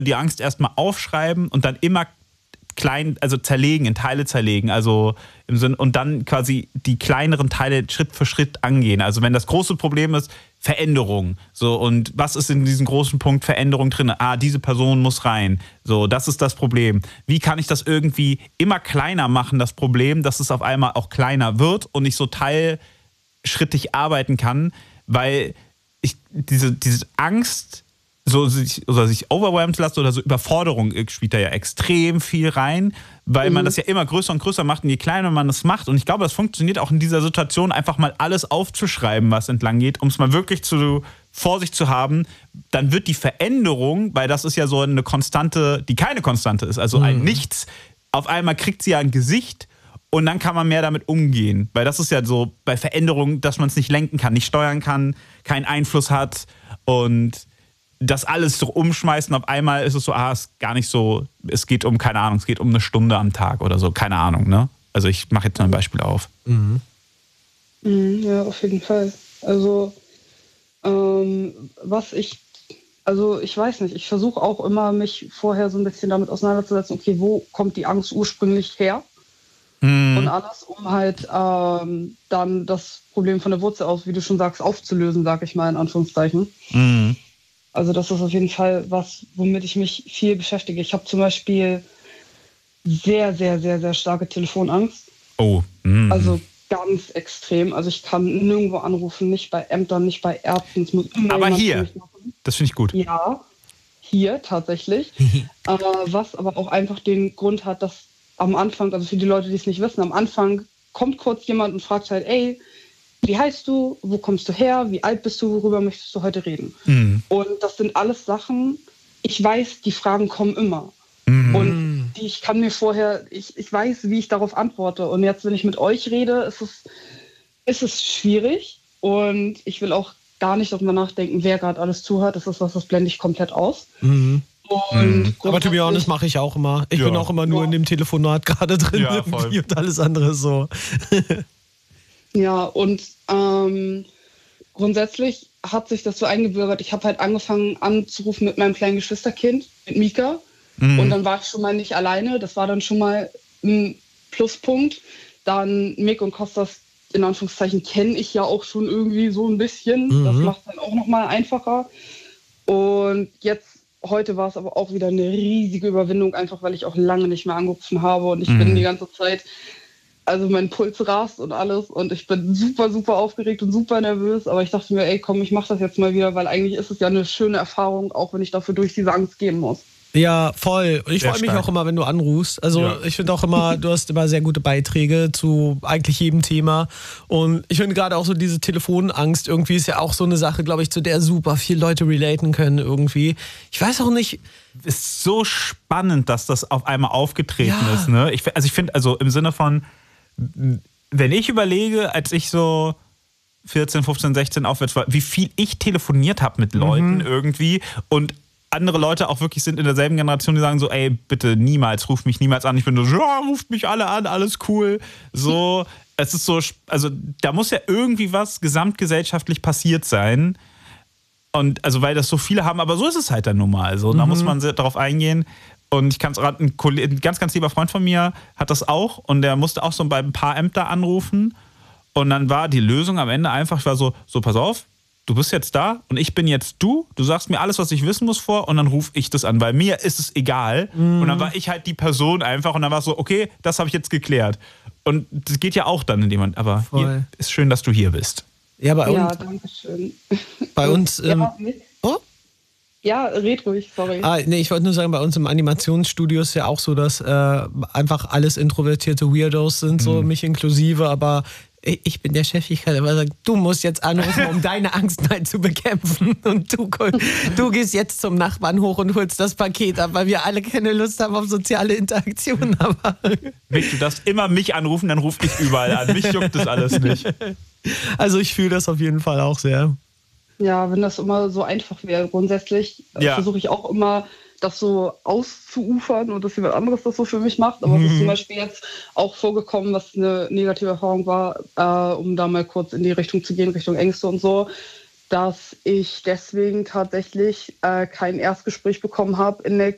die Angst erstmal aufschreiben und dann immer klein, also zerlegen, in Teile zerlegen, also im Sinn, und dann quasi die kleineren Teile Schritt für Schritt angehen. Also wenn das große Problem ist, Veränderung. So, und was ist in diesem großen Punkt Veränderung drin? Diese Person muss rein. So, das ist das Problem. Wie kann ich das irgendwie immer kleiner machen, das Problem, dass es auf einmal auch kleiner wird und ich so teilschrittig arbeiten kann, weil ich diese Angst, sich overwhelmed lassen oder so Überforderung spielt da ja extrem viel rein, weil man das ja immer größer und größer macht und je kleiner man das macht. Und ich glaube, das funktioniert auch in dieser Situation, einfach mal alles aufzuschreiben, was entlang geht, um es mal wirklich vor sich zu haben. Dann wird die Veränderung, weil das ist ja so eine Konstante, die keine Konstante ist, also ein Nichts, auf einmal kriegt sie ja ein Gesicht und dann kann man mehr damit umgehen. Weil das ist ja so bei Veränderungen, dass man es nicht lenken kann, nicht steuern kann, keinen Einfluss hat und das alles so umschmeißen, auf einmal ist es so, es ist gar nicht so, es geht um, keine Ahnung, es geht um eine Stunde am Tag oder so, keine Ahnung, ne? Also ich mache jetzt mal ein Beispiel auf. Ja, auf jeden Fall. Also, ich weiß nicht, ich versuche auch immer, mich vorher so ein bisschen damit auseinanderzusetzen, okay, wo kommt die Angst ursprünglich her? Und alles, um halt dann das Problem von der Wurzel aus, wie du schon sagst, aufzulösen, sag ich mal in Anführungszeichen. Also das ist auf jeden Fall was, womit ich mich viel beschäftige. Ich habe zum Beispiel sehr, sehr, sehr, sehr starke Telefonangst. Also ganz extrem. Also ich kann nirgendwo anrufen, nicht bei Ämtern, nicht bei Ärzten. Es muss immer aber jemand hier, für mich machen. Das finde ich gut. Ja, hier tatsächlich. Was aber auch einfach den Grund hat, dass am Anfang, also für die Leute, die es nicht wissen, am Anfang kommt kurz jemand und fragt halt, ey, wie heißt du, wo kommst du her, wie alt bist du, worüber möchtest du heute reden? Und das sind alles Sachen, ich weiß, die Fragen kommen immer. Und ich kann mir vorher, ich weiß, wie ich darauf antworte. Und jetzt, wenn ich mit euch rede, ist es schwierig. Und ich will auch gar nicht darüber nachdenken, wer gerade alles zuhört. Das blende ich komplett aus. Aber to be honest, mache ich auch immer. Ich bin auch immer nur in dem Telefonat gerade drin und alles andere so. Ja, und grundsätzlich hat sich das so eingebürgert. Ich habe halt angefangen anzurufen mit meinem kleinen Geschwisterkind, mit Mika. Und dann war ich schon mal nicht alleine. Das war dann schon mal ein Pluspunkt. Dann Mick und Kostas, in Anführungszeichen, kenne ich ja auch schon irgendwie so ein bisschen. Das macht es dann auch nochmal einfacher. Und heute war es aber auch wieder eine riesige Überwindung, einfach weil ich auch lange nicht mehr angerufen habe. Und ich bin die ganze Zeit, also mein Puls rast und alles. Und ich bin super, super aufgeregt und super nervös. Aber ich dachte mir, ey, komm, ich mache das jetzt mal wieder, weil eigentlich ist es ja eine schöne Erfahrung, auch wenn ich dafür durch diese Angst gehen muss. Ja, voll. Ich freue mich auch immer, wenn du anrufst. Also ich finde auch immer, du hast immer sehr gute Beiträge zu eigentlich jedem Thema. Und ich finde gerade auch so diese Telefonangst irgendwie ist ja auch so eine Sache, glaube ich, zu der super viele Leute relaten können irgendwie. Ich weiß auch nicht. Ist so spannend, dass das auf einmal aufgetreten ist. Ne? Ich finde, also im Sinne von, wenn ich überlege, als ich so 14, 15, 16 aufwärts war, wie viel ich telefoniert habe mit Leuten irgendwie und andere Leute auch wirklich sind in derselben Generation, die sagen so, ey, bitte niemals, ruf mich niemals an. Ich bin so, ruft mich alle an, alles cool. So, es ist so, also da muss ja irgendwie was gesamtgesellschaftlich passiert sein. Und also, weil das so viele haben, aber so ist es halt dann nun mal. So, da muss man darauf eingehen. Und ich kann es raten, ein ganz, ganz lieber Freund von mir hat das auch und der musste auch so bei ein paar Ämter anrufen. Und dann war die Lösung am Ende einfach, ich war so, pass auf, du bist jetzt da und ich bin jetzt du sagst mir alles, was ich wissen muss vor und dann rufe ich das an, weil mir ist es egal. Und dann war ich halt die Person einfach und dann war es so, okay, das habe ich jetzt geklärt. Und das geht ja auch dann in jemand, aber ist schön, dass du hier bist. Ja, danke schön. Bei uns... Ja, red ruhig, sorry. Ich wollte nur sagen, bei uns im Animationsstudio ist ja auch so, dass einfach alles introvertierte Weirdos sind, so mich inklusive, aber ich bin der Chef, ich kann immer sagen, du musst jetzt anrufen, um deine Angst mal zu bekämpfen und du gehst jetzt zum Nachbarn hoch und holst das Paket ab, weil wir alle keine Lust haben auf soziale Interaktion. Aber Vic, du darfst immer mich anrufen, dann ruf ich überall an. Mich juckt das alles nicht. Also ich fühle das auf jeden Fall auch sehr. Ja, wenn das immer so einfach wäre. Grundsätzlich versuche ich auch immer, das so auszuufern und dass jemand anderes das so für mich macht. Aber es ist zum Beispiel jetzt auch vorgekommen, was eine negative Erfahrung war, um da mal kurz in die Richtung zu gehen, Richtung Ängste und so, dass ich deswegen tatsächlich kein Erstgespräch bekommen habe in der